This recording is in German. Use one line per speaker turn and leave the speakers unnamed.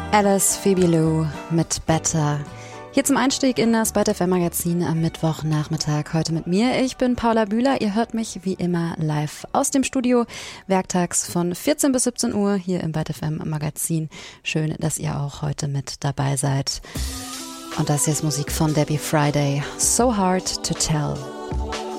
Alice Phoebe Lou mit Better. Hier zum Einstieg in das Byte FM Magazin am Mittwochnachmittag. Heute mit mir. Ich bin Paula Bühler. Ihr hört mich wie immer live aus dem Studio. Werktags von 14 bis 17 Uhr hier im Byte FM Magazin. Schön, dass ihr auch heute mit dabei seid. Und das hier ist Musik von Debbie Friday. So Hard to Tell.